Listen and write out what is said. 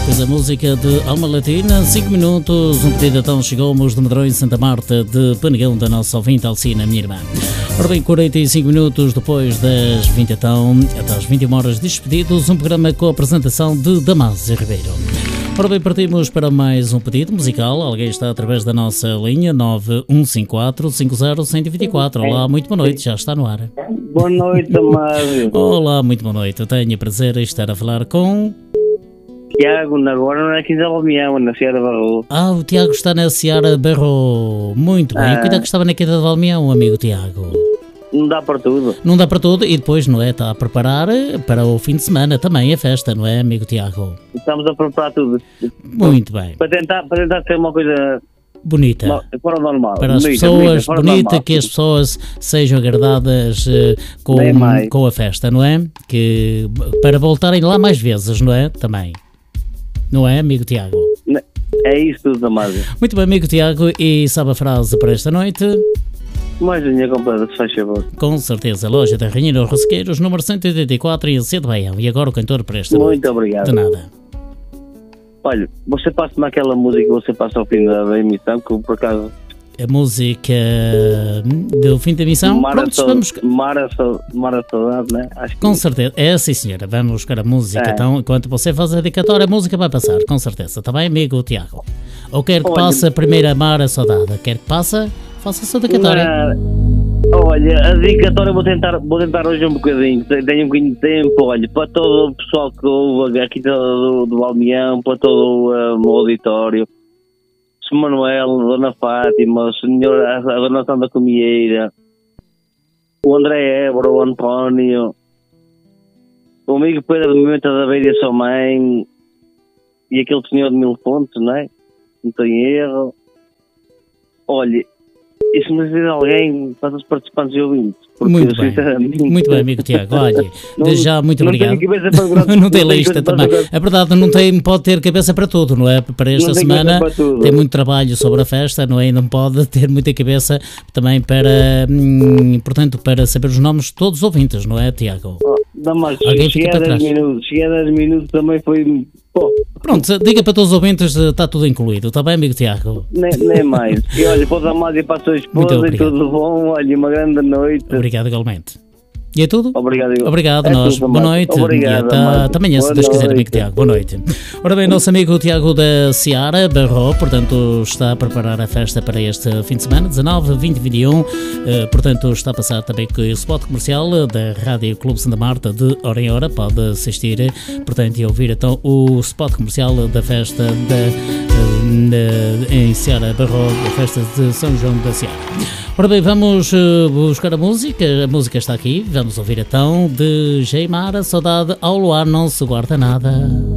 A música de Alma Latina, 5 minutos, um pedido então chegou-nos de Medrões Santa Marta de Panegão, da nossa ouvinte Alcina, minha irmã. Ora bem, 45 minutos depois das 20 então, até às 21 horas despedidos, um programa com a apresentação de Damásio Ribeiro. Ora bem, partimos para mais um pedido musical. Alguém está através da nossa linha 9154-50124. Olá, muito boa noite, já está no ar. Boa noite, Damásio. Olá, muito boa noite. Eu tenho o prazer de estar a falar com Tiago, agora não é aqui da Valmião, na Seara Barro. Ah, o Tiago está na Seara Barro. Muito bem. Eu cuidado que estava na Queda de Valmião, amigo Tiago. Não dá para tudo. Não dá para tudo e depois, não é? Está a preparar para o fim de semana também a festa, não é, amigo Tiago? Estamos a preparar tudo. Muito bem. Para tentar ter uma coisa bonita. Fora normal. Para as pessoas, bonita, que as pessoas sejam agradadas com a festa, não é? Que, para voltarem lá mais vezes, não é? Também. Não é, amigo Tiago? É isso tudo, Damásio. Muito bem, amigo Tiago, e sabe a frase para esta noite? Mais linha completa, se faz favor. Com certeza, loja da Rainha dos Rosqueiros, número 184 em Cedo Baião. E agora o cantor para esta noite. Muito obrigado. De nada. Olha, você passa-me aquela música que você passa ao fim da emissão, que por acaso... A música do fim da emissão? Pronto, vamos... Mara Saudade, né? Acho que... Com certeza, é sim senhora, vamos buscar a música, então, enquanto você faz a dedicatória, a música vai passar, com certeza, está bem, amigo Tiago? Ou quer que passe a primeira Mara Saudade? Quer que passe? Faça a sua dedicatória. Olha, a dedicatória vou tentar hoje um bocadinho, tenho um bocadinho de tempo, olha, para todo o pessoal que ouve aqui do Valmião, para todo o auditório. Manuel, Dona Fátima, a Dona Santa Comieira, o André Évora, o António, o amigo Pedro de Mimenta da Beira e a sua mãe, e aquele senhor de Mil Fontes, não é? Não tem erro. Olha, isso me diz alguém para os participantes e ouvintes. Muito bem, muito bem, amigo Tiago. Olha, desde já, muito obrigado. Não tem lista também. É verdade, não tem, pode ter cabeça para tudo, não é? Para esta semana tem muito trabalho sobre a festa, não é? Não pode ter muita cabeça também para, portanto, para saber os nomes de todos os ouvintes, não é, Tiago? Alguém fica para trás. Cheguei a 10 minutos também foi... Pronto, diga para todos os ouvintes, está tudo incluído, está bem, amigo Tiago? Nem mais. E olha, para o Damásio e para a sua esposa e tudo bom, olha, uma grande noite. Obrigado igualmente. E é tudo? Obrigado a nós. Boa noite. Obrigado, e até amanhã, se Deus quiser, amigo Tiago. Boa noite. Ora bem, nosso amigo Tiago da Seara Barro, portanto, está a preparar a festa para este fim de semana, 19, 20 e 21. Portanto, está a passar também com o spot comercial da Rádio Clube Santa Marta de hora em hora. Pode assistir, portanto, e ouvir então o spot comercial da festa em Seara Barro, a festa de São João da Seara. Ora bem, vamos buscar a música está aqui, vamos ouvir então de Geimara, Saudade ao Luar Não Se Guarda Nada.